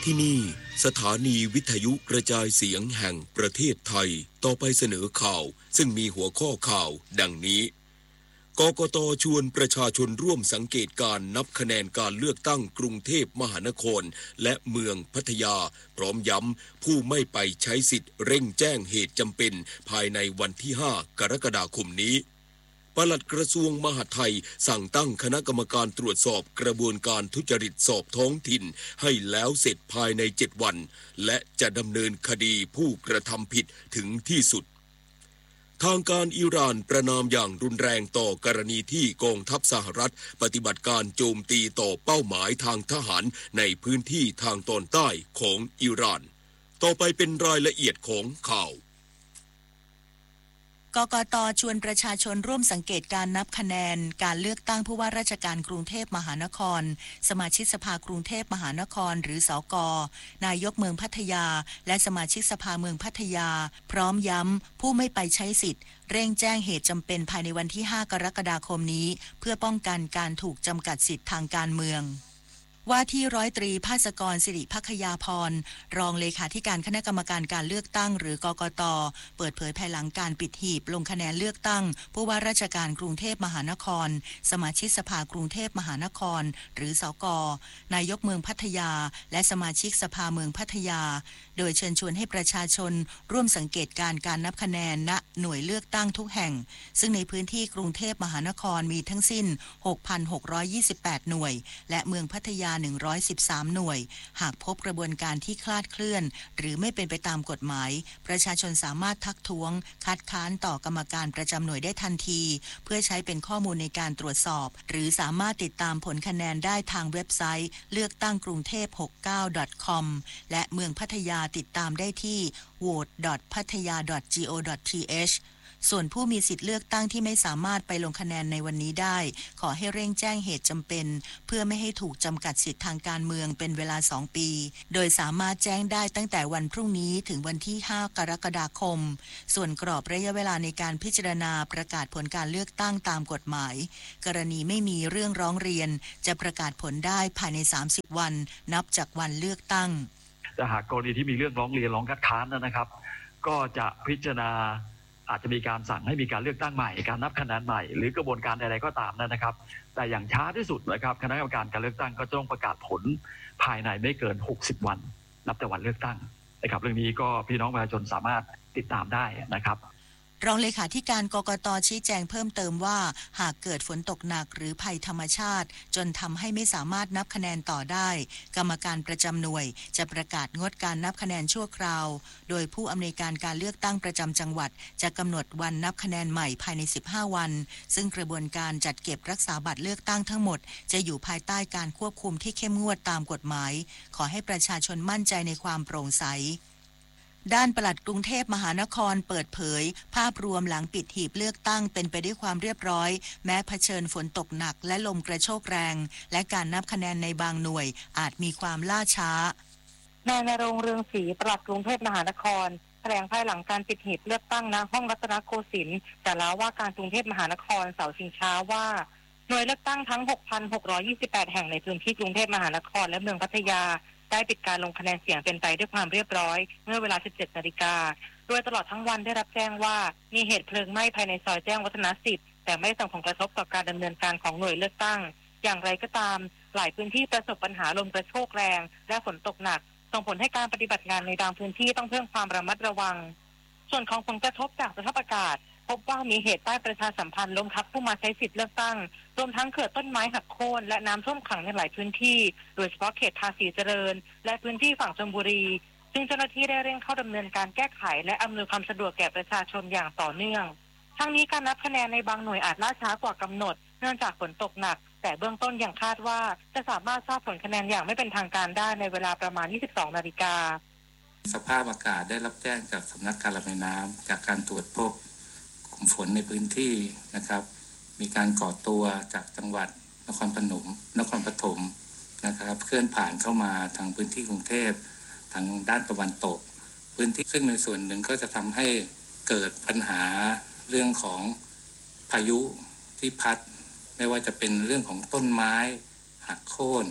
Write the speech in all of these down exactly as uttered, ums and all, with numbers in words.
ที่นี่สถานีวิทยุกระจายเสียงแห่งประเทศไทยต่อไปเสนอข่าวซึ่งมีหัวข้อข่าวดังนี้กกต.ชวนประชาชนร่วมสังเกตการนับคะแนนการเลือกตั้งกรุงเทพมหานครและเมืองพัทยาพร้อมย้ำผู้ไม่ไปใช้สิทธิ์เร่งแจ้งเหตุจำเป็นภายในวันที่ห้ากรกฎาคมนี้ปลัดกระทรวงมหาดไทยสั่งตั้งคณะกรรมการตรวจสอบกระบวนการทุจริตสอบท้องถิ่นให้แล้วเสร็จภายในเจ็ดวันและจะดำเนินคดีผู้กระทำผิดถึงที่สุดทางการอิหร่านประณามอย่างรุนแรงต่อกรณีที่กองทัพสหรัฐปฏิบัติการโจมตีต่อเป้าหมายทางทหารในพื้นที่ทางตอนใต้ของอิหร่านต่อไปเป็นรายละเอียดของข่าวกกต.ชวนประชาชนร่วมสังเกตการนับคะแนนการเลือกตั้งผู้ว่าราชการกรุงเทพมหานครสมาชิกสภากรุงเทพมหานครหรือสก.นายกเมืองพัทยาและสมาชิกสภาเมืองพัทยาพร้อมย้ำผู้ไม่ไปใช้สิทธิ์เร่งแจ้งเหตุจำเป็นภายในวันที่ห้ากรกฎาคมนี้เพื่อป้องกันการถูกจำกัดสิทธิ์ทางการเมืองว่าที่ร้อยตรีภาสกรสิริภัคยาพรรองเลขาธิการคณะกรรมการการเลือกตั้งหรือกกต.เปิดเผยภายหลังการปิดหีบลงคะแนนเลือกตั้งผู้ว่าราชการกรุงเทพมหานครสมาชิกสภากรุงเทพมหานครหรือสก.นายกเมืองพัทยาและสมาชิกสภาเมืองพัทยาโดยเชิญชวนให้ประชาชนร่วมสังเกตการการนับคะแนนณหน่วยเลือกตั้งทุกแห่งซึ่งในพื้นที่กรุงเทพมหานครมีทั้งสิ้น หกพันหกร้อยยี่สิบแปด หน่วยและเมืองพัทยาหนึ่งร้อยสิบสาม หน่วยหากพบกระบวนการที่คลาดเคลื่อนหรือไม่เป็นไปตามกฎหมายประชาชนสามารถทักท้วงคัดค้านต่อกรรมการประจำหน่วยได้ทันทีเพื่อใช้เป็นข้อมูลในการตรวจสอบหรือสามารถติดตามผลคะแนนได้ทางเว็บไซต์เลือกตั้งกรุงเทพหกสิบเก้า ดอท คอม และเมืองพัทยาติดตามได้ที่ โหวต ดอท พัทยา ดอท จี โอ ดอท ที เอชส่วนผู้มีสิทธิ์เลือกตั้งที่ไม่สามารถไปลงคะแนนในวันนี้ได้ขอให้เร่งแจ้งเหตุจำเป็นเพื่อไม่ให้ถูกจำกัดสิทธิทางการเมืองเป็นเวลาสองปีโดยสามารถแจ้งได้ตั้งแต่วันพรุ่งนี้ถึงวันที่ห้ากรกฎาคมส่วนกรอบระยะเวลาในการพิจารณาประกาศผลการเลือกตั้งตามกฎหมายกรณีไม่มีเรื่องร้องเรียนจะประกาศผลได้ภายในสามสิบวันนับจากวันเลือกตั้งแต่หากกรณีที่มีเรื่องร้องเรียนร้องคัดค้านนะครับก็จะพิจารณาอาจจะมีการสั่งให้มีการเลือกตั้งใหม่การนับคะแนนใหม่หรือกระบวนการใดๆก็ตามนะครับแต่อย่างช้าที่สุดนะครับคณะกรรมการการเลือกตั้งก็ต้องประกาศผลภายในไม่เกินหกสิบวันนับแต่วันเลือกตั้งนะครับเรื่องนี้ก็พี่น้องประชาชนสามารถติดตามได้นะครับรองเลขาธิการกกต.ชี้แจงเพิ่มเติมว่าหากเกิดฝนตกหนักหรือภัยธรรมชาติจนทำให้ไม่สามารถนับคะแนนต่อได้กรรมการประจำหน่วยจะประกาศงดการนับคะแนนชั่วคราวโดยผู้อำนวยการการเลือกตั้งประจำจังหวัดจะกำหนดวันนับคะแนนใหม่ภายในสิบห้าวันซึ่งกระบวนการจัดเก็บรักษาบัตรเลือกตั้งทั้งหมดจะอยู่ภายใต้การควบคุมที่เข้มงวดตามกฎหมายขอให้ประชาชนมั่นใจในความโปร่งใสด้านปลัดกรุงเทพมหานครเปิดเผยภาพรวมหลังปิดหีบเลือกตั้งเป็นไปด้วยความเรียบร้อยแม้เผชิญฝนตกหนักและลมกระโชกแรงและการนับคะแนนในบางหน่วยอาจมีความล่าช้านายณรงค์ เรืองศรีปลัดกรุงเทพมหานครแถลงภายหลังการปิดหีบเลือกตั้งณห้องรัตนโกสินทร์แต่แล้วว่าการกรุงเทพมหานครเสาชิงช้าว่าหน่วยเลือกตั้งทั้ง หกพันหกร้อยยี่สิบแปด แห่งในพื้นที่กรุงเทพมหานครและเมืองพัทยาได้ปิดการลงคะแนนเสียงเป็นไปด้วยความเรียบร้อยเมื่อเวลา สิบเจ็ดนาฬิกาโดยตลอดทั้งวันได้รับแจ้งว่ามีเหตุเพลิงไหม้ภายในซอยแจ้งวัฒนะสิบแต่ไม่ส่งผลกระทบต่อการดำเนินการของหน่วยเลือกตั้งอย่างไรก็ตามหลายพื้นที่ประสบปัญหาลมกระโชกแรงและฝนตกหนักส่งผลให้การปฏิบัติงานในบางพื้นที่ต้องเพิ่มความระมัดระวังส่วนของผลกระทบจากสภาพอากาศพบว่ามีเหตุป้ายประชาสัมพันธ์ล้มทับผู้มาใช้สิทธิ์เลือกตั้งรวมทั้งเกิดต้นไม้หักโค่นและน้ำท่วมขังในหลายพื้นที่โดยเฉพาะเขตภาษีเจริญและพื้นที่ฝั่งชลบุรีซึ่งเจ้าหน้าที่ได้เร่งเข้าดำเนินการแก้ไขและอำนวยความสะดวกแก่ประชาชนอย่างต่อเนื่องทั้งนี้การนับคะแนนในบางหน่วยอาจล่าช้ากว่ากำหนดเนื่องจากฝนตกหนักแต่เบื้องต้นยังคาดว่าจะสามารถทราบผลคะแนนอย่างไม่เป็นทางการได้ในเวลาประมาณ ยี่สิบสองนาฬิกาสภาพอากาศได้รับแจ้งจากสำนักการระบายน้ำจากการตรวจพบกลุ่มฝนในพื้นที่นะครับมีการก่อตัวจากจังหวัดนครพนมนครปฐมนะครับเคลื่อนผ่านเข้ามาทางพื้นที่กรุงเทพทางด้านตะวันตกพื้นที่ซึ่งในส่วนหนึ่งก็จะทำให้เกิดปัญหาเรื่องของพายุที่พัดไม่ว่าจะเป็นเรื่องของต้นไม้หักโค่น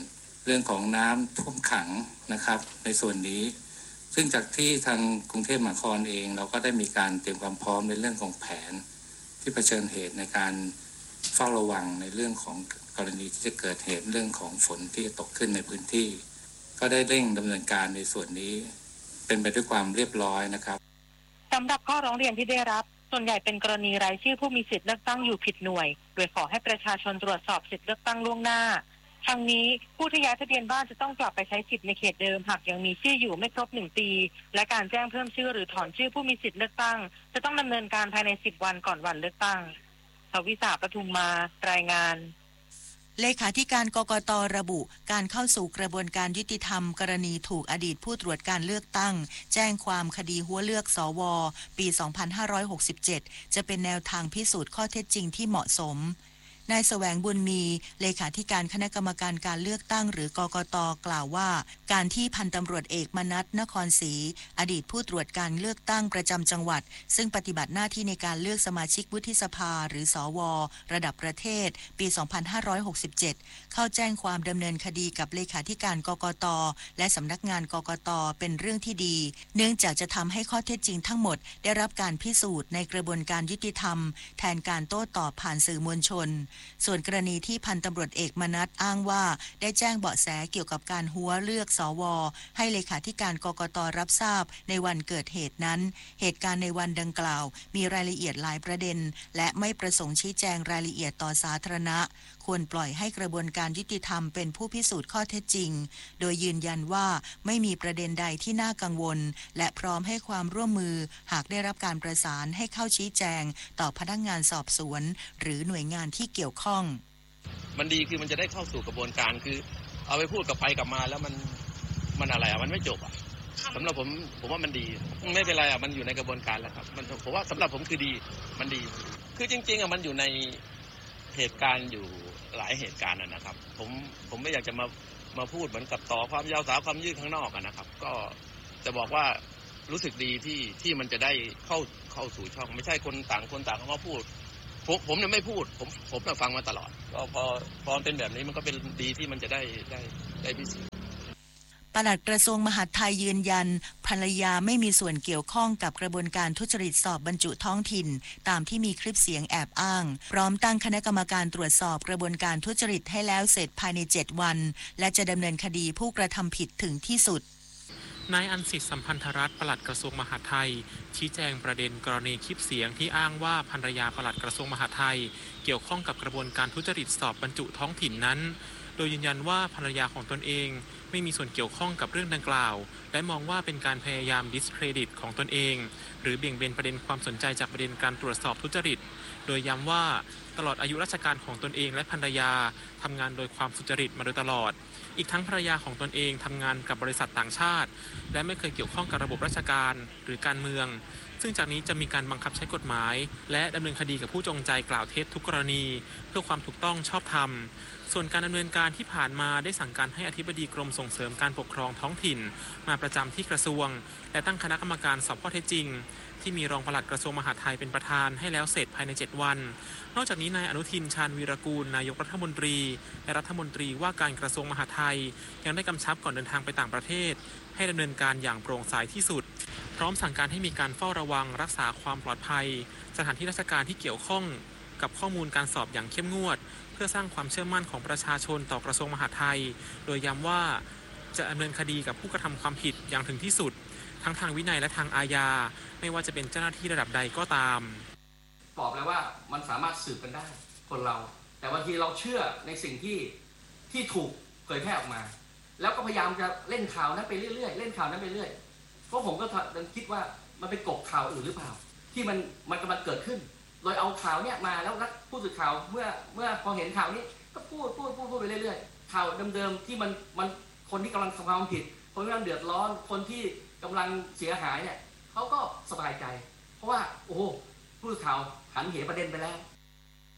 เรื่องของน้ำท่วมขังนะครับในส่วนนี้ซึ่งจากที่ทางกรุงเทพมหานครเองเราก็ได้มีการเตรียมความพร้อมในเรื่องของแผนที่เผชิญเหตุในการเฝ้าระวังในเรื่องของกรณีที่จะเกิดเหตุเรื่องของฝนที่จะตกขึ้นในพื้นที่ก็ได้เร่งดำเนินการในส่วนนี้เป็นไปด้วยความเรียบร้อยนะครับสำหรับข้อร้องเรียนที่ได้รับส่วนใหญ่เป็นกรณีรายชื่อผู้มีสิทธิ์เลือกตั้งอยู่ผิดหน่วยโดยขอให้ประชาชนตรวจสอบสิทธิ์เลือกตั้งล่วงหน้าทั้งนี้ผู้ที่ย้ายทะเบียนบ้านจะต้องกลับไปใช้สิทธิ์ในเขตเดิมหากยังมีชื่ออยู่ไม่ครบหนึ่งปีและการแจ้งเพิ่มชื่อหรือถอนชื่อผู้มีสิทธิ์เลือกตั้งจะต้องดำเนินการภายในสิบวันก่อนวันเลือกตั้งทวิสาปทุมมารายงานเลขาธิการกกต.ระบุการเข้าสู่กระบวนการยุติธรรมกรณีถูกอดีตผู้ตรวจการเลือกตั้งแจ้งความคดีหัวเลือกสวปี สองพันห้าร้อยหกสิบเจ็ด จะเป็นแนวทางพิสูจน์ข้อเท็จจริงที่เหมาะสมนายแสวงบุญมีเลขาธิการคณะกรรมการการเลือกตั้งหรือกกต.กล่าวว่าการที่พันตำรวจเอกมนัสนครศรีอดีตผู้ตรวจการเลือกตั้งประจำจังหวัดซึ่งปฏิบัติหน้าที่ในการเลือกสมาชิกวุฒิสภาหรือสวระดับประเทศปี สองพันห้าร้อยหกสิบเจ็ด เข้าแจ้งความดำเนินคดีกับเลขาธิการกกต.และสำนักงานกกต.เป็นเรื่องที่ดีเนื่องจากจะทำให้ข้อเท็จจริงทั้งหมดได้รับการพิสูจน์ในกระบวนการยุติธรรมแทนการโต้ตอบผ่านสื่อมวลชนส่วนกรณีที่พันตำรวจเอกมนัสอ้างว่าได้แจ้งเบาะแสเกี่ยวกับการหัวเลือกสวให้เลขาธิการกกต.รับทราบในวันเกิดเหตุนั้นเหตุการณ์ในวันดังกล่าวมีรายละเอียดหลายประเด็นและไม่ประสงค์ชี้แจงรายละเอียดต่อสาธารณะควรปล่อยให้กระบวนการยุติธรรมเป็นผู้พิสูจน์ข้อเท็จจริงโดยยืนยันว่าไม่มีประเด็นใดที่น่ากังวลและพร้อมให้ความร่วมมือหากได้รับการประสานให้เข้าชี้แจงต่อพนักงานสอบสวนหรือหน่วยงานที่เกี่ยวข้องมันดีคือมันจะได้เข้าสู่กระบวนการคือเอาไปพูดกับไปกลับมาแล้วมันมันอะไรอ่ะมันไม่จบอ่ะสำหรับผมผมว่ามันดีไม่เป็นไรอ่ะมันอยู่ในกระบวนการแล้วครับมันผมว่าสำหรับผมคือดีมันดีคือจริงๆอ่ะมันอยู่ในเหตุการณ์อยู่หลายเหตุการณ์นะครับผมผมไม่อยากจะมามาพูดเหมือนกับต่อความยาวสาวความยืดข้างนอกอ่ะนะครับก็จะบอกว่ารู้สึกดีที่ที่มันจะได้เข้าเข้าสู่ช่องไม่ใช่คนต่างคนต่างเขาพูดผมผมเนี่ยไม่พูดผมผมเนี่ยฟังมาตลอดก็พอพอเป็นแบบนี้มันก็เป็นดีที่มันจะได้ได้ได้พิสูจน์ปลัดกระทรวงมหาดไทยยืนยันภรรยาไม่มีส่วนเกี่ยวข้องกับกระบวนการทุจริตสอบบรรจุท้องถิ่นตามที่มีคลิปเสียงแอบอ้างพร้อมตั้งคณะกรรมการตรวจสอบกระบวนการทุจริตให้แล้วเสร็จภายในเจ็ดวันและจะดำเนินคดีผู้กระทำผิดถึงที่สุดนายอันสิทธิ์สัมพันธรัตน์ปลัดกระทรวงมหาดไทยชี้แจงประเด็นกรณีคลิปเสียงที่อ้างว่าภรรยาปลัดกระทรวงมหาดไทยเกี่ยวข้องกับกระบวนการทุจริตสอบบรรจุท้องถิ่นนั้นโดยยืนยันว่าภรรยาของตนเองไม่มีส่วนเกี่ยวข้องกับเรื่องดังกล่าวและมองว่าเป็นการพยายามดิสเครดิตของตนเองหรือเบี่ยงเบนประเด็นความสนใจจากประเด็นการตรวจสอบทุจริตโดยย้ำว่าตลอดอายุราชการของตนเองและภรรยาทำงานโดยความสุจริตมาโดยตลอดอีกทั้งภรรยาของตนเองทำงานกับบริษัทต่างชาติและไม่เคยเกี่ยวข้องกับระบบราชการหรือการเมืองซึ่งจากนี้จะมีการบังคับใช้กฎหมายและดำเนินคดีกับผู้จงใจกล่าวเท็จทุกกรณีเพื่อความถูกต้องชอบธรรมส่วนการดำเนินการที่ผ่านมาได้สั่งการให้อธิบดีกรมส่งเสริมการปกครองท้องถิ่นมาประจำที่กระทรวงและตั้งคณะกรรมการสอบข้อเท็จจริงที่มีรองปลัดกระทรวงมหาดไทยเป็นประธานให้แล้วเสร็จภายในเจ็ดวันนอกจากนี้นายอนุทินชาญวีรกูลนายกรัฐมนตรีและรัฐมนตรีว่าการกระทรวงมหาดไทยยังได้กำชับก่อนเดินทางไปต่างประเทศให้ดำเนินการอย่างโปร่งใสที่สุดพร้อมสั่งการให้มีการเฝ้าระวังรักษาความปลอดภัยสถานที่ราชการที่เกี่ยวข้องกับข้อมูลการสอบอย่างเข้มงวดเพื่อสร้างความเชื่อมั่นของประชาชนต่อกระทรวงมหาดไทยโดยย้ำว่าจะดำเนินคดีกับผู้กระทำความผิดอย่างถึงที่สุดทั้งทางวินัยและทางอาญาไม่ว่าจะเป็นเจ้าหน้าที่ระดับใดก็ตามบอกเลยว่ามันสามารถสืบกันได้คนเราแต่บางทีเราเชื่อในสิ่งที่ที่ถูกเผยแพร่ออกมาแล้วก็พยายามจะเล่นข่าวนั้นไปเรื่อยๆเล่นข่าวนั้นไปเรื่อยเพราะผมก็คิดว่ามันเป็นกบข่าวอื่นหรือเปล่าที่มันมันกำลังเกิดขึ้นโดยเอาข่าวเนี้ยมาแล้วนักผู้สื่อข่าวเมื่อเมื่อพอเห็นข่าวนี้ก็พูดพูดพูดพูดไปเรื่อยๆข่าวเดิมๆที่มันมันคนที่กำลังทำความผิดคนที่กำลังเดือดร้อนคนที่กำลังเสียหายเนี่ยเขาก็สบายใจเพราะว่าโอ้โหผู้สื่อข่าวหันเหประเด็นไปแล้ว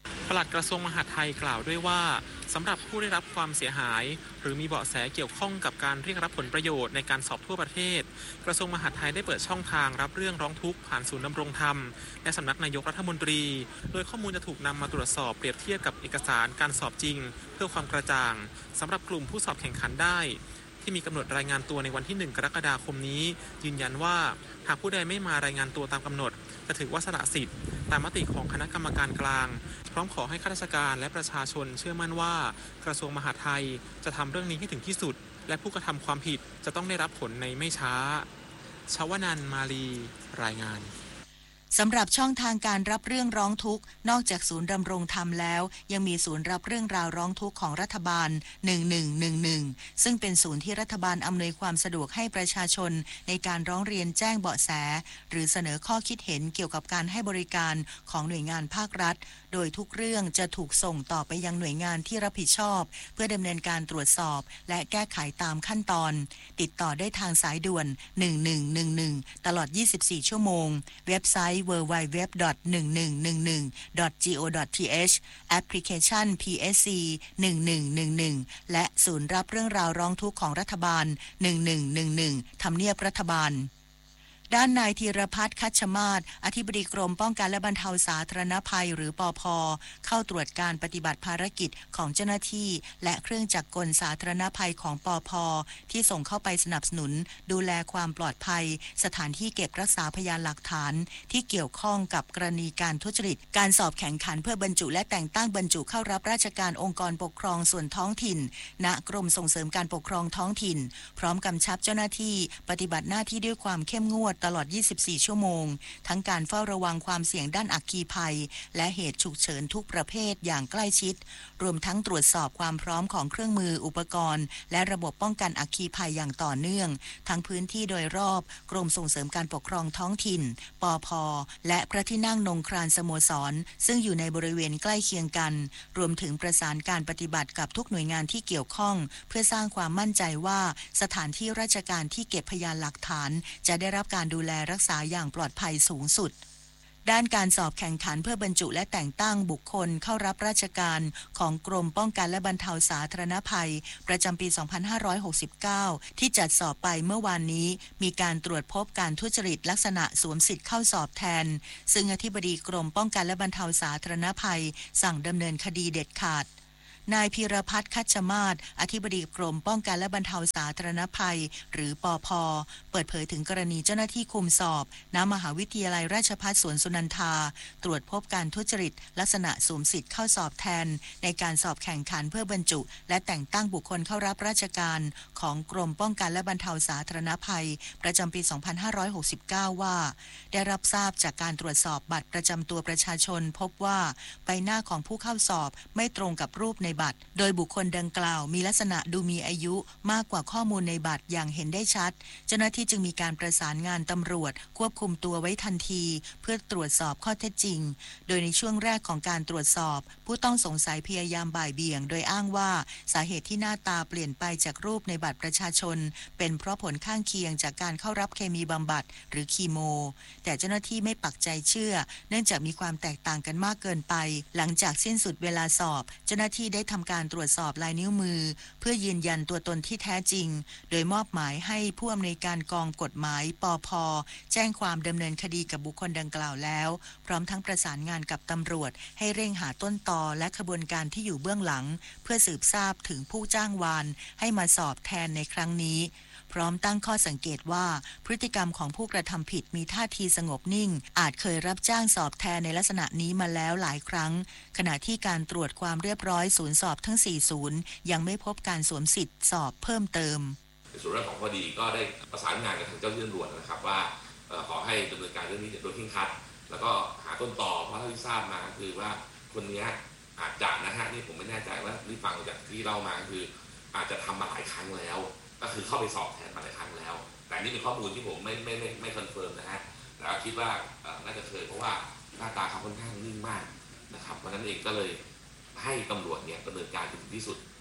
ปลัดกระทรวงมหาดไทยกล่าวด้วยว่าสำหรับผู้ได้รับความเสียหายหรือมีเบาะแสเกี่ยวข้องกับการเรียกรับผลประโยชน์ในการสอบทั่วประเทศกระทรวงมหาดไทยได้เปิดช่องทางรับเรื่องร้องทุกข์ผ่านศูนย์ดำรงธรรมและสำนักนายกรัฐมนตรีโดยข้อมูลจะถูกนำมาตรวจสอบเปรียบเทียบกับเอกสารการสอบจริงเพื่อความกระจ่างสำหรับกลุ่มผู้สอบแข่งขันได้ที่มีกำหนดรายงานตัวในวันที่หนึ่งกรกฎาคมนี้ยืนยันว่าหากผู้ใดไม่มารายงานตัวตามกำหนดจะถือว่าสละสิทธิ์ตามมติของคณะกรรมการกลางพร้อมขอให้ข้าราชการและประชาชนเชื่อมั่นว่ากระทรวงมหาดไทยจะทำเรื่องนี้ให้ถึงที่สุดและผู้กระทำความผิดจะต้องได้รับผลในไม่ช้าชวนันท์มาลีรายงานสำหรับช่องทางการรับเรื่องร้องทุกข์นอกจากศูนย์ดำรงธรรมแล้วยังมีศูนย์รับเรื่องราวร้องทุกข์ของรัฐบาลหนึ่งหนึ่งหนึ่งหนึ่งซึ่งเป็นศูนย์ที่รัฐบาลอำนวยความสะดวกให้ประชาชนในการร้องเรียนแจ้งเบาะแสหรือเสนอข้อคิดเห็นเกี่ยวกับการให้บริการของหน่วยงานภาครัฐโดยทุกเรื่องจะถูกส่งต่อไปยังหน่วยงานที่รับผิดชอบเพื่อดำเนินการตรวจสอบและแก้ไขตามขั้นตอนติดต่อได้ทางสายด่วนหนึ่งหนึ่งหนึ่งหนึ่งตลอดยี่สิบสี่ชั่วโมงเว็บไซต์ ดับเบิลยู ดับเบิลยู ดับเบิลยู ดอท หนึ่งหนึ่งหนึ่งหนึ่ง ดอท จี โอ ดอท ที เอช แอปพลิเคชัน พี เอส ซี หนึ่งหนึ่งหนึ่งหนึ่งและศูนย์รับเรื่องราวร้องทุกข์ของรัฐบาลหนึ่งหนึ่งหนึ่งหนึ่งทำเนียบรัฐบาลด้านนายธีรพัฒน์คัชมาศอธิบดีกรมป้องกันและบรรเทาสาธารณภัยหรือปภ.เข้าตรวจการปฏิบัติภารกิจของเจ้าหน้าที่และเครื่องจักรกลสาธารณภัยของปภ.ที่ส่งเข้าไปสนับสนุนดูแลความปลอดภัยสถานที่เก็บรักษาพยานหลักฐานที่เกี่ยวข้องกับกรณีการทุจริตการสอบแข่งขันเพื่อบรรจุและแต่งตั้งบรรจุเข้ารับราชการองค์กรปกครองส่วนท้องถิ่นณกรมส่งเสริมการปกครองท้องถิ่นพร้อมกำชับเจ้าหน้าที่ปฏิบัติหน้าที่ด้วยความเข้มงวดตลอดยี่สิบสี่ชั่วโมงทั้งการเฝ้าระวังความเสี่ยงด้านอัคคีภัยและเหตุฉุกเฉินทุกประเภทอย่างใกล้ชิดรวมทั้งตรวจสอบความพร้อมของเครื่องมืออุปกรณ์และระบบป้องกันอัคคีภัยอย่างต่อเนื่องทั้งพื้นที่โดยรอบกรมส่งเสริมการปกครองท้องถิ่นปภ.และพระที่นั่งนงครานสโมสรซึ่งอยู่ในบริเวณใกล้เคียงกันรวมถึงประสานการปฏิบัติกับทุกหน่วยงานที่เกี่ยวข้องเพื่อสร้างความมั่นใจว่าสถานที่ราชการที่เก็บพยานหลักฐานจะได้รับการดูแลรักษาอย่างปลอดภัยสูงสุดด้านการสอบแข่งขันเพื่อบรรจุและแต่งตั้งบุคคลเข้ารับราชการของกรมป้องกันและบรรเทาสาธารณภัยประจำปี สองพันห้าร้อยหกสิบเก้า ที่จัดสอบไปเมื่อวานนี้มีการตรวจพบการทุจริตลักษณะสวมสิทธิ์เข้าสอบแทนซึ่งอธิบดีกรมป้องกันและบรรเทาสาธารณภัยสั่งดำเนินคดีเด็ดขาดนายพีรพัฒน์คัชมาศอธิบดีกรมป้องกันและบรรเทาสาธารณภัยหรือปภ.เปิดเผยถึงกรณีเจ้าหน้าที่คุมสอบณมหาวิทยาลัยราชภัฏสวนสุนันทาตรวจพบการทุจริตลักษณะสวมสิทธิ์เข้าสอบแทนในการสอบแข่งขันเพื่อบรรจุและแต่งตั้งบุคคลเข้ารับราชการของกรมป้องกันและบรรเทาสาธารณภัยประจำปี สองพันห้าร้อยหกสิบเก้า ว่าได้รับทราบจากการตรวจสอบบัตรประจำตัวประชาชนพบว่าใบหน้าของผู้เข้าสอบไม่ตรงกับรูปในบัตรโดยบุคคลดังกล่าวมีลักษณะดูมีอายุมากกว่าข้อมูลในบัตรอย่างเห็นได้ชัดเจ้าหน้าที่จึงมีการประสานงานตำรวจควบคุมตัวไว้ทันทีเพื่อตรวจสอบข้อเท็จจริงโดยในช่วงแรกของการตรวจสอบผู้ต้องสงสัยพยายามบ่ายเบี่ยงโดยอ้างว่าสาเหตุที่หน้าตาเปลี่ยนไปจากรูปในบัตรประชาชนเป็นเพราะผลข้างเคียงจากการเข้ารับเคมีบำบัดหรือคีโมแต่เจ้าหน้าที่ไม่ปักใจเชื่อเนื่องจากมีความแตกต่างกันมากเกินไปหลังจากสิ้นสุดเวลาสอบเจ้าหน้าที่ได้ทำการตรวจสอบลายนิ้วมือเพื่อยืนยันตัวตนที่แท้จริงโดยมอบหมายให้ผู้อำนวยการกองกฎหมายปภ.แจ้งความดำเนินคดีกับบุคคลดังกล่าวแล้วพร้อมทั้งประสานงานกับตำรวจให้เร่งหาต้นตอและขบวนการที่อยู่เบื้องหลังเพื่อสืบทราบถึงผู้จ้างวานให้มาสอบแทนในครั้งนี้พร้อมตั้งข้อสังเกตว่าพฤติกรรมของผู้กระทำผิดมีท่าทีสงบนิ่งอาจเคยรับจ้างสอบแทนในลักษณะนี้มาแล้วหลายครั้งขณะที่การตรวจความเรียบร้อยศูนย์สอบทั้งสี่ศูนย์ยังไม่พบการสวมสิทธิ์สอบเพิ่มเติมในส่วนเรื่องของคดีก็ได้ประสานงานกับทางเจ้าหน้าที่ตำรวจนะครับว่าขอให้ดำเนินการเรื่องนี้โดยเคร่งครัดแล้วก็หาต้นตอเพราะที่ทราบมาคือว่าคนนี้อาจจะนะฮะนี่ผมไม่แน่ใจว่าที่ฟังจากที่เล่ามาคืออาจจะทำมาหลายครั้งแล้วก็คือเข้าไปสอบแทนมาหลายครั้งแล้วแต่นี่เป็นข้อมูลที่ผมไม่ไม่ไม่ไม่คอนเฟิร์มนะฮะแต่คิดว่าน่าจะเคยเพราะว่าหน้าตาเขาค่อนข้างนิ่งมากนะครับเพราะนั้นเองก็เลยให้ตำรวจเนี่ยดำเนินการถึงที่สุด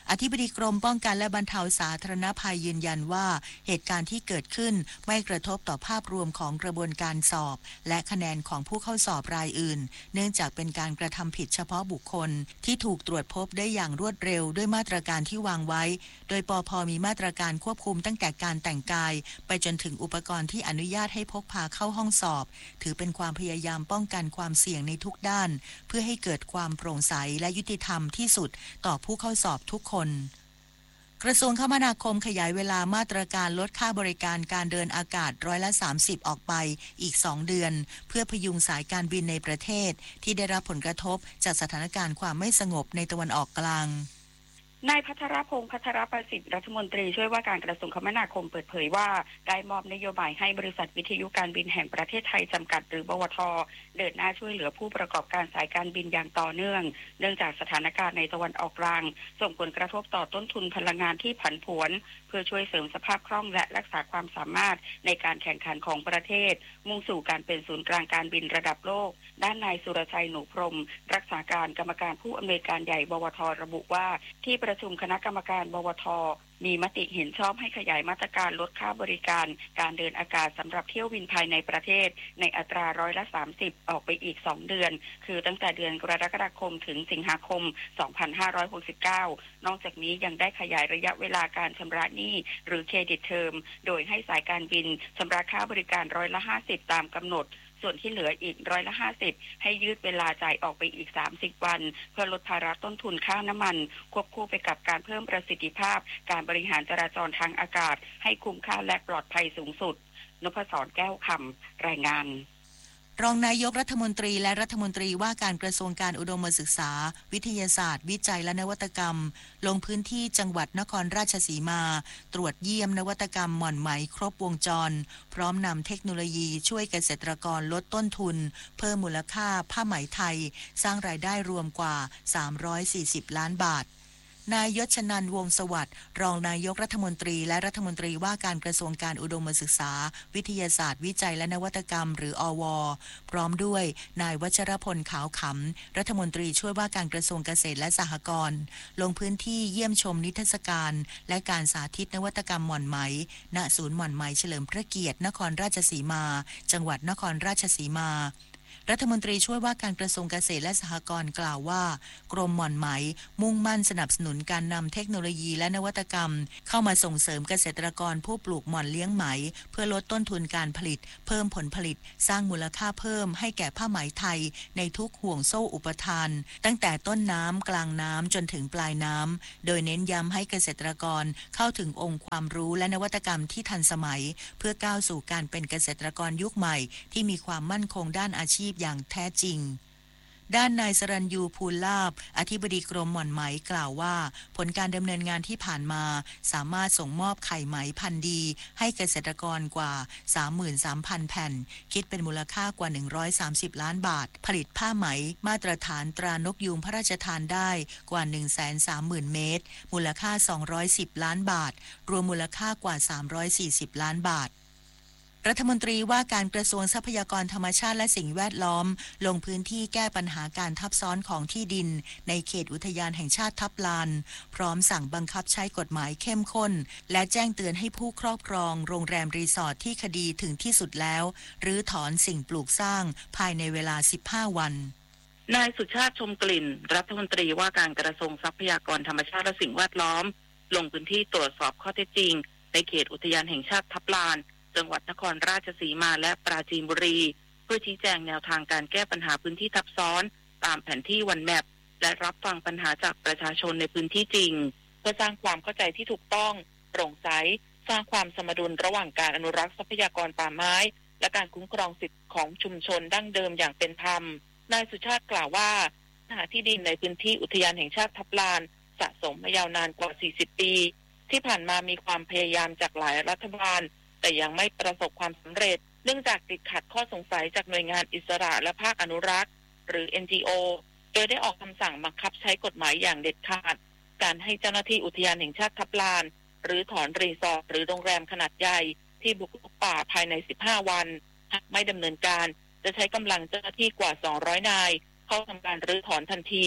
อธิบดีกรมป้องกันและบรรเทาสาธารณภัยยืนยันว่าเหตุการณ์ที่เกิดขึ้นไม่กระทบต่อภาพรวมของกระบวนการสอบและคะแนนของผู้เข้าสอบรายอื่นเนื่องจากเป็นการกระทำผิดเฉพาะบุคคลที่ถูกตรวจพบได้อย่างรวดเร็วด้วยมาตรการที่วางไว้โดยปภ.มีมาตรการควบคุมตั้งแต่การแต่งกายไปจนถึงอุปกรณ์ที่อนุญาตให้พกพาเข้าห้องสอบถือเป็นความพยายามป้องกันความเสี่ยงในทุกด้านเพื่อให้เกิดความโปร่งใสและยุติธรรมที่สุดต่อผู้เข้าสอบทุกคนกระทรวงคมนาคมขยายเวลามาตรการลดค่าบริการการเดินอากาศร้อยละสามสิบออกไปอีกสองเดือนเพื่อพยุงสายการบินในประเทศที่ได้รับผลกระทบจากสถานการณ์ความไม่สงบในตะวันออกกลางนายพัทรพงษ์พัทรประสิทธิ์รัฐมนตรีช่วยว่าการกระทรวงคมนาคมเปิดเผยว่าได้มอบนโยบายให้บริษัทวิทยุการบินแห่งประเทศไทยจำกัดหรือบวท.เดินหน้าช่วยเหลือผู้ประกอบการสายการบินอย่างต่อเนื่องเนื่องจากสถานการณ์ในตะวันออกกลางส่งผลกระทบต่อต้นทุนพลังงานที่ผันผวนเพื่อช่วยเสริมสภาพคล่องและรักษาความสามารถในการแข่งขันของประเทศมุ่งสู่การเป็นศูนย์กลางการบินระดับโลกด้านนายสุรชัยหนูพรหมรักษาการกรรมการผู้อำนวยการใหญ่บวท.ระบุว่าที่ประชุมคณะกรรมการบวท.มีมติเห็นชอบให้ขยายมาตรการลดค่าบริการการเดินอากาศสำหรับเที่ยวบินภายในประเทศในอัตราร้อยละสามสิบออกไปอีกสองเดือนคือตั้งแต่เดือนกรกฎาคมถึงสิงหาคมสองพันห้าร้อยหกสิบเก้านอกจากนี้ยังได้ขยายระยะเวลาการชำระหนี้หรือเครดิตเทอมโดยให้สายการบินชำระค่าบริการร้อยละห้าสิบตามกำหนดส่วนที่เหลืออีกร้อยละห้าสิบให้ยืดเวลาจ่ายออกไปอีกสามสิบวันเพื่อลดภาระต้นทุนค่าน้ำมันควบคู่ไปกับการเพิ่มประสิทธิภาพการบริหารจราจรทางอากาศให้คุ้มค่าและปลอดภัยสูงสุดนพศรแก้วคำรายงานรองนายกรัฐมนตรีและรัฐมนตรีว่าการกระทรวงการอุดมศึกษาวิทยาศาสตร์วิจัยและนวัตกรรมลงพื้นที่จังหวัดนครราชสีมาตรวจเยี่ยมนวัตกรรมหม่อนไหมครบวงจรพร้อมนำเทคโนโลยีช่วยเกษตรกรลดต้นทุนเพิ่มมูลค่าผ้าไหมไทยสร้างรายได้รวมกว่าสามร้อยสี่สิบล้านบาทนายยศนันท์วงศ์สวัสดิ์รองนายกรัฐมนตรีและรัฐมนตรีว่าการกระทรวงการอุดมศึกษาวิทยาศาสตร์วิจัยและนวัตกรรมหรืออว.พร้อมด้วยนายวัชรพลขาวขำรัฐมนตรีช่วยว่าการกระทรวงเกษตรและสหกรณ์ลงพื้นที่เยี่ยมชมนิทรรศการและการสาธิตนวัตกรรมหม่อนไหมณศูนย์หม่อนไหมเฉลิมพระเกียรตินครราชสีมาจังหวัดนครราชสีมารัฐมนตรีช่วยว่าการกระทรวงเกษตรและสหกรณ์กล่าวว่ากรมหม่อนไหมมุ่งมั่นสนับสนุนการนำเทคโนโลยีและนวัตกรรมเข้ามาส่งเสริมเกษตรกรผู้ปลูกหม่อนเลี้ยงไหมเพื่อลดต้นทุนการผลิตเพิ่มผลผลิตสร้างมูลค่าเพิ่มให้แก่ผ้าไหมไทยในทุกห่วงโซ่อุปทานตั้งแต่ต้นน้ำกลางน้ำจนถึงปลายน้ำโดยเน้นย้ำให้เกษตรกรเข้าถึงองค์ความรู้และนวัตกรรมที่ทันสมัยเพื่อก้าวสู่การเป็นเกษตรกรยุคใหม่ที่มีความมั่นคงด้านอาชีพอย่างแท้จริงด้านนายสรัญยูภูลลาภอธิบดีกรมหม่อนไหมกล่าวว่าผลการดำเนินงานที่ผ่านมาสามารถส่งมอบไข่ไหมพันธุ์ดีให้เกษตรกรกว่า สามหมื่นสามพัน แผ่นคิดเป็นมูลค่ากว่าหนึ่งร้อยสามสิบล้านบาทผลิตผ้าไหมมาตรฐานตรานกยูงพระราชทานได้กว่า หนึ่งแสนสามหมื่น เมตรมูลค่าสองร้อยสิบล้านบาทรวมมูลค่ากว่าสามร้อยสี่สิบล้านบาทรัฐมนตรีว่าการกระทรวงทรัพยากรธรรมชาติและสิ่งแวดล้อมลงพื้นที่แก้ปัญหาการทับซ้อนของที่ดินในเขตอุทยานแห่งชาติทับลานพร้อมสั่งบังคับใช้กฎหมายเข้มข้นและแจ้งเตือนให้ผู้ครอบครองโรงแรมรีสอร์ทที่คดีถึงที่สุดแล้วหรือถอนสิ่งปลูกสร้างภายในเวลาสิบห้าวันนายสุชาติชมกลิ่นรัฐมนตรีว่าการกระทรวงทรัพยากรธรรมชาติและสิ่งแวดล้อมลงพื้นที่ตรวจสอบข้อเท็จจริงในเขตอุทยานแห่งชาติทับลานจังหวัดนครราชสีมาและปราจีนบุรีเพื่อชี้แจงแนวทางการแก้ปัญหาพื้นที่ทับซ้อนตามแผนที่วันแมปและรับฟังปัญหาจากประชาชนในพื้นที่จริงเพื่อสร้างความเข้าใจที่ถูกต้องโปร่งใสสร้างความสมดุลระหว่างการอนุรักษ์ทรัพยากรป่าไม้และการคุ้มครองสิทธิของชุมชนดั้งเดิมอย่างเป็นธรรมนายสุชาติกล่าวว่าปัญหาที่ดินในพื้นที่อุทยานแห่งชาติทับลานสะสมมายาวนานกว่าสี่สิบปีที่ผ่านมามีความพยายามจากหลายรัฐบาลแต่ยังไม่ประสบความสำเร็จเนื่องจากติดขัดข้อสงสัยจากหน่วยงานอิสระและภาคอนุรักษ์หรือ เอ็น จี โอ โดยได้ออกคำสั่งบังคับใช้กฎหมายอย่างเด็ดขาดการให้เจ้าหน้าที่อุทยานแห่งชาติทับลานหรือถอนรีสอร์ทหรือโรงแรมขนาดใหญ่ที่บุกรุกป่าภายในสิบห้าวันหากไม่ดำเนินการจะใช้กำลังเจ้าหน้าที่กว่าสองร้อยนายเข้าทำการรื้อถอนทันที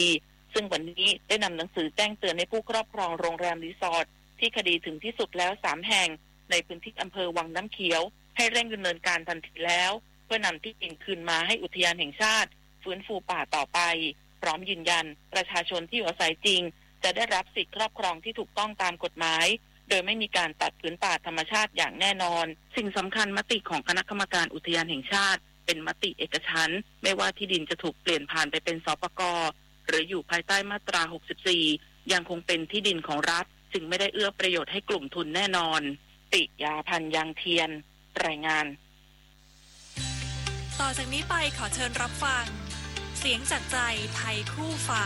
ซึ่งวันนี้ได้นำหนังสือแจ้งเตือนให้ผู้ครอบครองโรงแรมรีสอร์ทที่คดีถึงที่สุดแล้วสามแห่งในพื้นที่อำเภอวังน้ำเขียวให้เร่งดำเนินการทันทีแล้วเพื่อนำที่ดินคืนมาให้อุทยานแห่งชาติฟื้นฟูป่าต่อไปพร้อมยืนยันประชาชนที่อยู่อาศัยจริงจะได้รับสิทธิครอบครองที่ถูกต้องตามกฎหมายโดยไม่มีการตัดผืนป่าธรรมชาติอย่างแน่นอนสิ่งสำคัญมติของคณะกรรมการอุทยานแห่งชาติเป็นมติเอกฉันท์ไม่ว่าที่ดินจะถูกเปลี่ยนผ่านไปเป็นสปก.หรืออยู่ภายใต้มาตราหกสิบสี่ยังคงเป็นที่ดินของรัฐจึงไม่ได้เอื้อประโยชน์ให้กลุ่มทุนแน่นอนติยาพันธ์ยังเทียนรายงานต่อจากนี้ไปขอเชิญรับฟังเสียงจากใจไทยคู่ฟ้า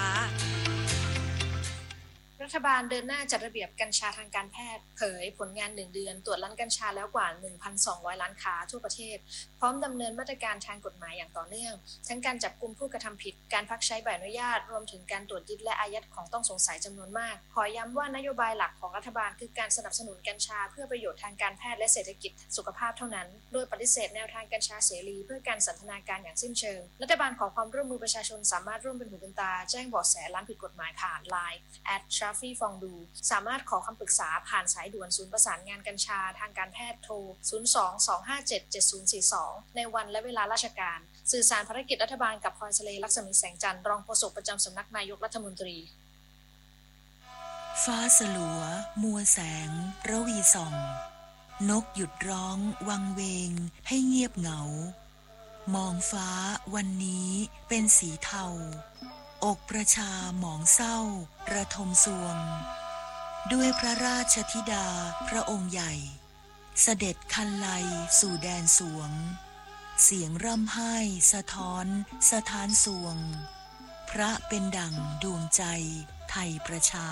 รัฐบาลเดินหน้าจัดระเบียบกัญชาทางการแพทย์เผยผลงานหนึ่งเดือนตรวจร้านกัญชาแล้วกว่า หนึ่งพันสองร้อย ร้านค้าทั่วประเทศพร้อมดำเนินมาตรการทางกฎหมายอย่างต่อเนื่องทั้งการจับกุมผู้กระทำผิดการพักใช้ใบอนุญาตรวมถึงการตรวจยึดและอายัดของต้องสงสัยจำนวนมากขอย้ำว่านโยบายหลักของรัฐบาลคือการสนับสนุนกัญชาเพื่อประโยชน์ทางการแพทย์และเศรษฐกิจสุขภาพเท่านั้นโดยปฏิเสธแนวทางกัญชาเสรีเพื่อการสันทนาการอย่างสิ้นเชิงรัฐบาลขอความร่วมมือประชาชนสามารถร่วมเป็นหูเป็นตาแจ้งเบาะแสร้านผิดกฎหมายผ่าน ไลน์ แอท ชาฟี่ ฟองดูสามารถขอคำปรึกษาผ่านสายด่วนศูนย์ประสานงานกัญชาทางการแพทย์โทร ศูนย์ สอง สอง ห้า เจ็ด เจ็ด ศูนย์ สี่ สอง ในวันและเวลาราชการสื่อสารภารกิจรัฐบาลกับพร สเลลักษมีแสงจันทร์รองโฆษกประจำสำนักนายกรัฐมนตรีฟ้าสลัวมัวแสงระวีส่องนกหยุดร้องวังเวงให้เงียบเหงามองฟ้าวันนี้เป็นสีเทาอกประชาหมองเศร้าระทมสวงด้วยพระราชธิดาพระองค์ใหญ่เสด็จคันไลสู่แดนสวงเสียงร่ำไห้สะท้อนสถานสวงพระเป็นดั่งดวงใจไทยประชา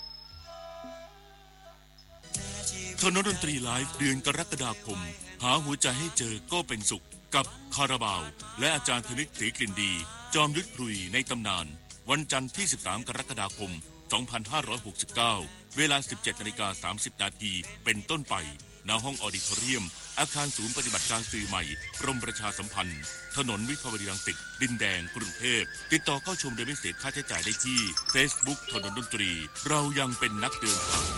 คณะดนตรีไลฟ์เดือนกรกฎาคมหาหัวใจให้เจอก็เป็นสุขกับคาราบาวและอาจารย์ธนิกศรีกลิ่นดีจอมยุทธครุยในตำนานวันจันทร์ที่สิบสามกรกฎาคมสองพันห้าร้อยหกสิบเก้าเวลา สิบเจ็ดนาฬิกาสามสิบ นาทีเป็นต้นไปณห้องออดิทอเรียมอาคารศูนย์ปฏิบัติการสื่อใหม่กรมประชาสัมพันธ์ถนนวิภาวดีรังสิตดินแดงกรุงเทพติดต่อเข้าชมโดยไม่เสียค่าใช้จ่ายได้ที่ Facebook ถนนดนตรีเรายังเป็นนักเดินทาง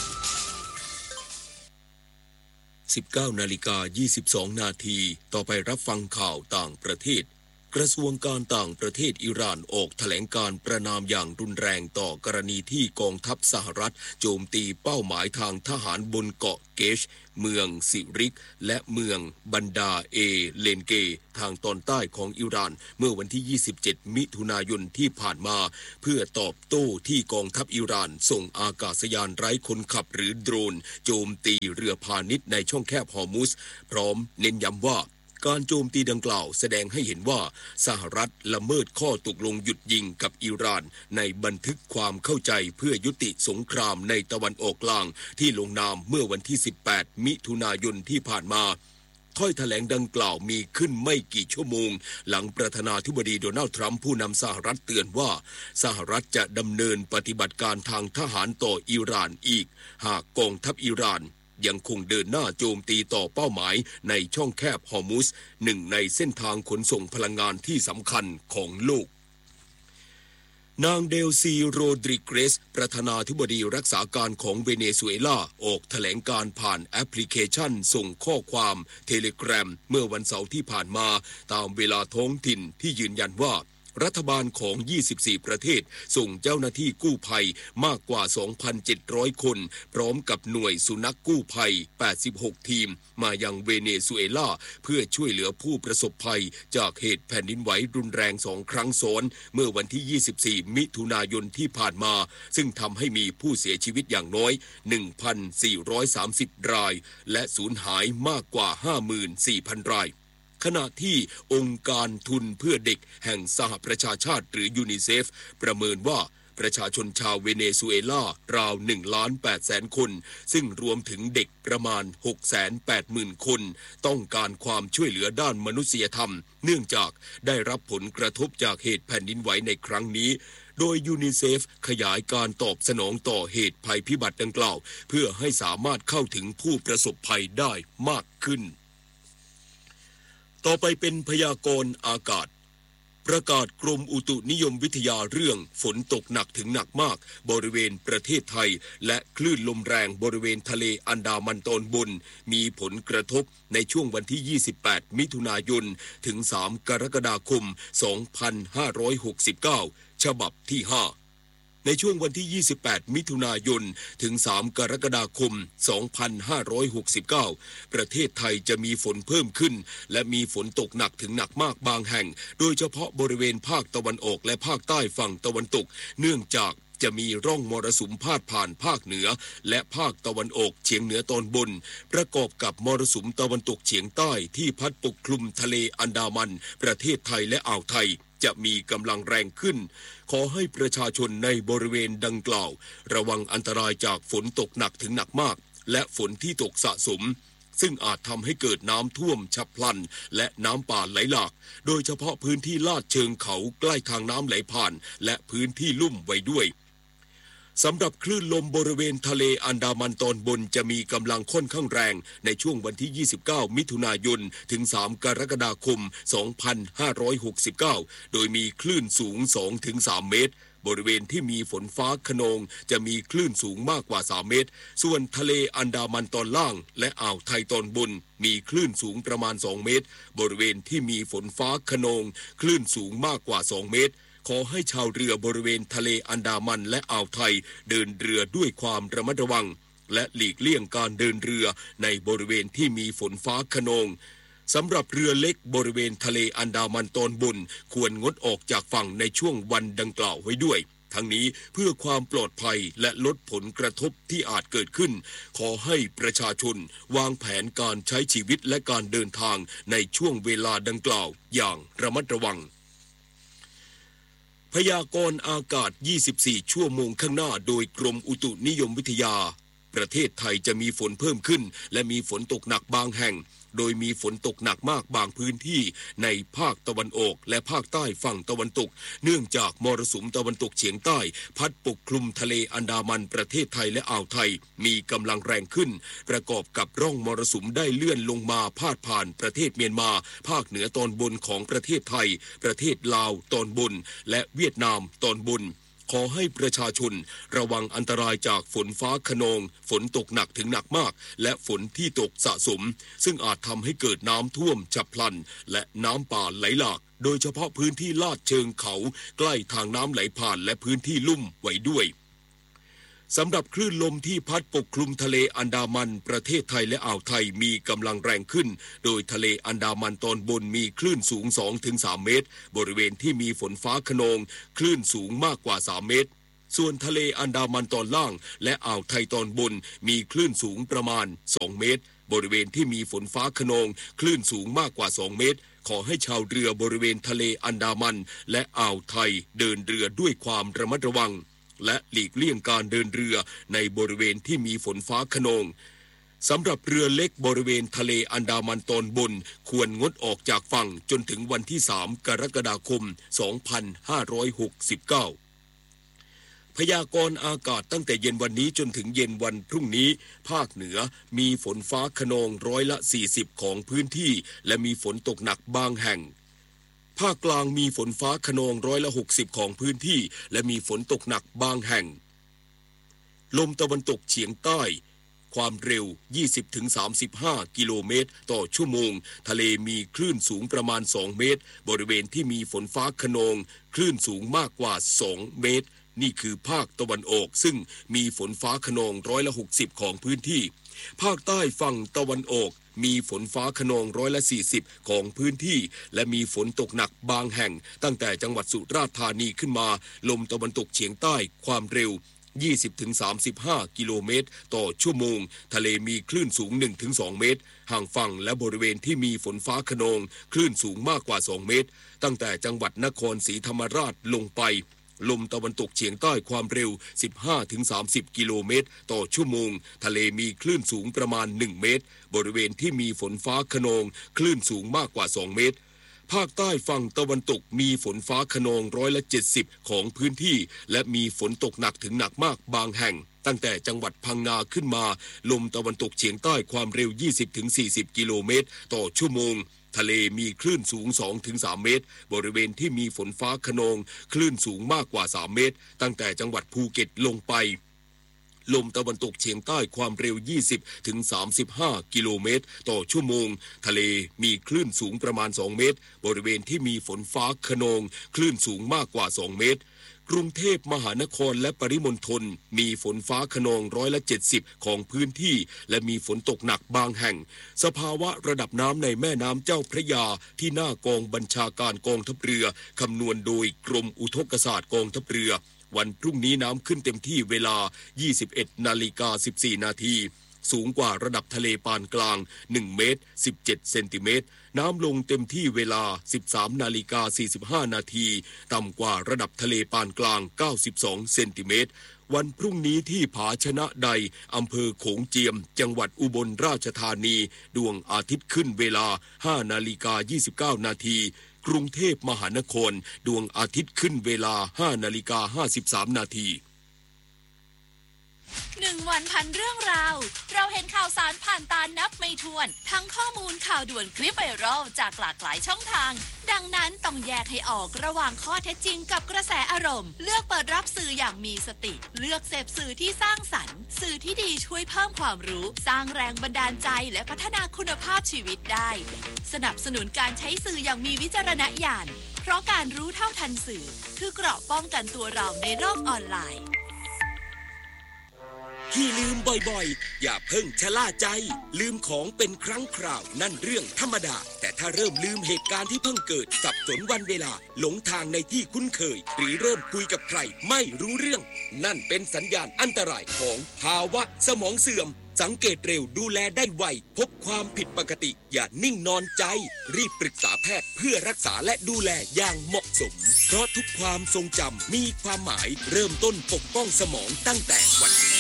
สิบเก้านาฬิกายี่สิบสอง นาทีต่อไปรับฟังข่าวต่างประเทศกระทรวงการต่างประเทศอิหร่านออกแถลงการประณามอย่างรุนแรงต่อกรณีที่กองทัพสหรัฐโจมตีเป้าหมายทางทหารบนเกาะเกชเมืองซิริกและเมืองบันดาเอเลนเกทางตอนใต้ของอิหร่านเมื่อวันที่ยี่สิบเจ็ดมิถุนายนที่ผ่านมาเพื่อตอบโต้ที่กองทัพอิหร่านส่งอากาศยานไร้คนขับหรือโดรนโจมตีเรือพาณิชย์ในช่องแคบฮอร์มุซพร้อมเน้นย้ำว่าการโจมตีดังกล่าวแสดงให้เห็นว่าสหรัฐละเมิดข้อตกลงหยุดยิงกับอิหร่านในบันทึกความเข้าใจเพื่อยุติสงครามในตะวันออกกลางที่ลงนามเมื่อวันที่สิบแปดมิถุนายนที่ผ่านมาถ้อยแถลงดังกล่าวมีขึ้นไม่กี่ชั่วโมงหลังประธานาธิบดีโดนัลด์ทรัมป์ผู้นำสหรัฐเตือนว่าสหรัฐจะดำเนินปฏิบัติการทางทหารต่ออิหร่านอีกหากกองทัพอิหร่านยังคงเดินหน้าโจมตีต่อเป้าหมายในช่องแคบฮอร์มุซหนึ่งในเส้นทางขนส่งพลังงานที่สำคัญของโลกนางเดลซีโรดริเกสประธานาธิบดีรักษาการของเวเนซุเอลาออกแถลงการผ่านแอปพลิเคชันส่งข้อความเทเลแกรมเมื่อวันเสาร์ที่ผ่านมาตามเวลาท้องถิ่นที่ยืนยันว่ารัฐบาลของยี่สิบสี่ประเทศส่งเจ้าหน้าที่กู้ภัยมากกว่า สองพันเจ็ดร้อย คนพร้อมกับหน่วยสุนัขกู้ภัยแปดสิบหกทีมมายังเวเนซุเอลาเพื่อช่วยเหลือผู้ประสบภัยจากเหตุแผ่นดินไหวรุนแรงสองครั้งซ้อนเมื่อวันที่ยี่สิบสี่มิถุนายนที่ผ่านมาซึ่งทำให้มีผู้เสียชีวิตอย่างน้อย หนึ่งพันสี่ร้อยสามสิบ รายและสูญหายมากกว่า ห้าหมื่นสี่พัน รายขณะที่องค์การทุนเพื่อเด็กแห่งสหประชาชาติหรือยูนิเซฟประเมินว่าประชาชนชาวเวเนซุเอลาราว หนึ่งล้านแปดแสน คนซึ่งรวมถึงเด็กประมาณ หกแสนแปดหมื่น คนต้องการความช่วยเหลือด้านมนุษยธรรมเนื่องจากได้รับผลกระทบจากเหตุแผ่นดินไหวในครั้งนี้โดยยูนิเซฟขยายการตอบสนองต่อเหตุภัยพิบัติดังกล่าวเพื่อให้สามารถเข้าถึงผู้ประสบภัยได้มากขึ้นต่อไปเป็นพยากรณ์อากาศประกาศกรมอุตุนิยมวิทยาเรื่องฝนตกหนักถึงหนักมากบริเวณประเทศไทยและคลื่นลมแรงบริเวณทะเลอันดามันตอนบนมีผลกระทบในช่วงวันที่ยี่สิบแปดมิถุนายนถึงสามกรกฎาคมสองพันห้าร้อยหกสิบเก้าฉบับที่ห้าในช่วงวันที่ยี่สิบแปดมิถุนายนถึงสามกรกฎาคมสองพันห้าร้อยหกสิบเก้าประเทศไทยจะมีฝนเพิ่มขึ้นและมีฝนตกหนักถึงหนักมากบางแห่งโดยเฉพาะบริเวณภาคตะวันออกและภาคใต้ฝั่งตะวันตกเนื่องจากจะมีร่องมรสุมพาดผ่านภาคเหนือและภาคตะวันออกเฉียงเหนือตอนบนประกอบกับมรสุมตะวันตกเฉียงใต้ที่พัดปกคลุมทะเลอันดามันประเทศไทยและอ่าวไทยจะมีกำลังแรงขึ้นขอให้ประชาชนในบริเวณดังกล่าวระวังอันตรายจากฝนตกหนักถึงหนักมากและฝนที่ตกสะสมซึ่งอาจทำให้เกิดน้ำท่วมฉับพลันและน้ำป่าไหลหลากโดยเฉพาะพื้นที่ลาดเชิงเขาใกล้ทางน้ำไหลผ่านและพื้นที่ลุ่มไว้ด้วยสำหรับคลื่นลมบริเวณทะเลอันดามันตอนบนจะมีกำลังค่อนข้างแรงในช่วงวันที่ยี่สิบเก้ามิถุนายนถึงสามกรกฎาคมสองพันห้าร้อยหกสิบเก้าโดยมีคลื่นสูง สองถึงสาม เมตรบริเวณที่มีฝนฟ้าคะนองจะมีคลื่นสูงมากกว่าสามเมตรส่วนทะเลอันดามันตอนล่างและอ่าวไทยตอนบนมีคลื่นสูงประมาณสองเมตรบริเวณที่มีฝนฟ้าคะนองคลื่นสูงมากกว่าสองเมตรขอให้ชาวเรือบริเวณทะเลอันดามันและอ่าวไทยเดินเรือด้วยความระมัดระวังและหลีกเลี่ยงการเดินเรือในบริเวณที่มีฝนฟ้าคะนองสำหรับเรือเล็กบริเวณทะเลอันดามันตอนบนควรงดออกจากฝั่งในช่วงวันดังกล่าวไว้ด้วยทั้งนี้เพื่อความปลอดภัยและลดผลกระทบที่อาจเกิดขึ้นขอให้ประชาชนวางแผนการใช้ชีวิตและการเดินทางในช่วงเวลาดังกล่าวอย่างระมัดระวังพยากรณ์อากาศยี่สิบสี่ชั่วโมงข้างหน้าโดยกรมอุตุนิยมวิทยาประเทศไทยจะมีฝนเพิ่มขึ้นและมีฝนตกหนักบางแห่งโดยมีฝนตกหนักมากบางพื้นที่ในภาคตะวันออกและภาคใต้ฝั่งตะวันตกเนื่องจากมรสุมตะวันตกเฉียงใต้พัดปกคลุมทะเลอันดามันประเทศไทยและอ่าวไทยมีกำลังแรงขึ้นประกอบกับร่องมรสุมได้เลื่อนลงมาพาดผ่านประเทศเมียนมาภาคเหนือตอนบนของประเทศไทยประเทศลาวตอนบนและเวียดนามตอนบนขอให้ประชาชนระวังอันตรายจากฝนฟ้าคะนองฝนตกหนักถึงหนักมากและฝนที่ตกสะสมซึ่งอาจทำให้เกิดน้ำท่วมฉับพลันและน้ำป่าไหลหลากโดยเฉพาะพื้นที่ลาดเชิงเขาใกล้ทางน้ำไหลผ่านและพื้นที่ลุ่มไว้ด้วยสำหรับคลื่นลมที่พัดปกคลุมทะเลอันดามันประเทศไทยและอ่าวไทยมีกำลังแรงขึ้นโดยทะเลอันดามันตอนบนมีคลื่นสูง สองถึงสาม เมตรบริเวณที่มีฝนฟ้าคะนองคลื่นสูงมากกว่าสามเมตรส่วนทะเลอันดามันตอนล่างและอ่าวไทยตอนบนมีคลื่นสูงประมาณสองเมตรบริเวณที่มีฝนฟ้าคะนองคลื่นสูงมากกว่าสองเมตรขอให้ชาวเรือบริเวณทะเลอันดามันและอ่าวไทยเดินเรือด้วยความระมัดระวังและหลีกเลี่ยงการเดินเรือในบริเวณที่มีฝนฟ้าคะนองสำหรับเรือเล็กบริเวณทะเลอันดามันตอนบนควรงดออกจากฝั่งจนถึงวันที่สามกรกฎาคมสองพันห้าร้อยหกสิบเก้าพยากรณ์อากาศตั้งแต่เย็นวันนี้จนถึงเย็นวันพรุ่งนี้ภาคเหนือมีฝนฟ้าคะนองร้อยละสี่สิบของพื้นที่และมีฝนตกหนักบางแห่งภาคกลางมีฝนฟ้าคะนองร้อยละหกสิบของพื้นที่และมีฝนตกหนักบางแห่งลมตะวันตกเฉียงใต้ความเร็ว ยี่สิบถึงสามสิบห้า กิโลเมตรต่อชั่วโมงทะเลมีคลื่นสูงประมาณสองเมตรบริเวณที่มีฝนฟ้าคะนองคลื่นสูงมากกว่าสองเมตรนี่คือภาคตะวันออกซึ่งมีฝนฟ้าคะนองร้อยละหกสิบของพื้นที่ภาคใต้ฝั่งตะวันออกมีฝนฟ้าคะนองร้อยละสี่สิบของพื้นที่และมีฝนตกหนักบางแห่งตั้งแต่จังหวัดสุราษฎร์ธานีขึ้นมาลมตะวันตกเฉียงใต้ความเร็ว ยี่สิบถึงสามสิบห้า กิโลเมตรต่อชั่วโมงทะเลมีคลื่นสูง หนึ่งถึงสอง เมตรห่างฝั่งและบริเวณที่มีฝนฟ้าคะนองคลื่นสูงมากกว่าสองเมตรตั้งแต่จังหวัดนครศรีธรรมราชลงไปลมตะวันตกเฉียงใต้ความเร็ว สิบห้าถึงสามสิบ กิโลเมตรต่อชั่วโมงทะเลมีคลื่นสูงประมาณหนึ่งเมตรบริเวณที่มีฝนฟ้าคะนองคลื่นสูงมากกว่าสองเมตรภาคใต้ฝั่งตะวันตกมีฝนฟ้าคะนองร้อยละเจ็ดสิบของพื้นที่และมีฝนตกหนักถึงหนักมากบางแห่งตั้งแต่จังหวัดพังงาขึ้นมาลมตะวันตกเฉียงใต้ความเร็ว ยี่สิบถึงสี่สิบ กิโลเมตรต่อชั่วโมงทะเลมีคลื่นสูง สองถึงสาม เมตรบริเวณที่มีฝนฟ้าคะนองคลื่นสูงมากกว่าสามเมตรตั้งแต่จังหวัดภูเก็ตลงไปลมตะวันตกเฉียงใต้ความเร็ว ยี่สิบถึงสามสิบห้า กิโลเมตรต่อชั่วโมงทะเลมีคลื่นสูงประมาณสองเมตรบริเวณที่มีฝนฟ้าคะนองคลื่นสูงมากกว่าสองเมตรกรุงเทพมหานครและปริมณฑลมีฝนฟ้าคะนองร้อยละเจ็ดสิบของพื้นที่และมีฝนตกหนักบางแห่งสภาวะระดับน้ำในแม่น้ำเจ้าพระยาที่หน้ากองบัญชาการกองทัพเรือคำนวณโดยกรมอุทกศาสตร์กองทัพเรือวันพรุ่งนี้น้ำขึ้นเต็มที่เวลา ยี่สิบเอ็ดนาฬิกาสิบสี่ นาทีสูงกว่าระดับทะเลปานกลางหนึ่งเมตรสิบเจ็ดเซนติเมตรน้ำลงเต็มที่เวลา สิบสามนาฬิกาสี่สิบห้า นาทีต่ำกว่าระดับทะเลปานกลางเก้าสิบสองเซนติเมตรวันพรุ่งนี้ที่ผาชนะใดอำเภอโขงเจียมจังหวัดอุบลราชธานีดวงอาทิตย์ขึ้นเวลา ห้านาฬิกายี่สิบเก้า นาทีกรุงเทพมหานครดวงอาทิตย์ขึ้นเวลา ห้านาฬิกาห้าสิบสาม นาทีหนึ่งวันพันเรื่องราวเราเห็นข่าวสารผ่านตานับไม่ถ้วนทั้งข้อมูลข่าวด่วนคลิปไวรัลจากหลากหลายช่องทางดังนั้นต้องแยกให้ออกระหว่างข้อเท็จจริงกับกระแสอารมณ์เลือกเปิดรับสื่ออย่างมีสติเลือกเสพสื่อที่สร้างสรรค์สื่อที่ดีช่วยเพิ่มความรู้สร้างแรงบันดาลใจและพัฒนาคุณภาพชีวิตได้สนับสนุนการใช้สื่ออย่างมีวิจารณญาณเพราะการรู้เท่าทันสื่อคือเกราะป้องกันตัวเราในโลกออนไลน์ที่ลืมบ่อยๆอย่าเพิ่งชะล่าใจลืมของเป็นครั้งคราวนั่นเรื่องธรรมดาแต่ถ้าเริ่มลืมเหตุการณ์ที่เพิ่งเกิดสับสนวันเวลาหลงทางในที่คุ้นเคยหรือเริ่มคุยกับใครไม่รู้เรื่องนั่นเป็นสัญญาณอันตรายของภาวะสมองเสื่อมสังเกตเร็วดูแลได้ไวพบความผิดปกติอย่านิ่งนอนใจรีบปรึกษาแพทย์เพื่อรักษาและดูแลอย่างเหมาะสมเพราะทุกความทรงจำมีความหมายเริ่มต้นปกป้องสมองตั้งแต่วันนี้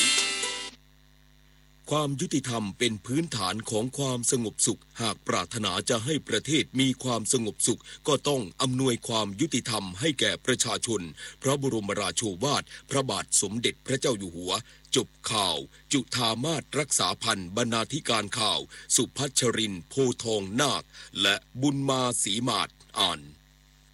ความยุติธรรมเป็นพื้นฐานของความสงบสุขหากปรารถนาจะให้ประเทศมีความสงบสุขก็ต้องอำนวยความยุติธรรมให้แก่ประชาชนพระบรมราโชวาทพระบาทสมเด็จพระเจ้าอยู่หัวจบข่าวจุฑามาศรักษาพันธ์บรรณาธิการข่าวสุพัชรินทร์โพทองนาคและบุญมาศรีมาศอ่าน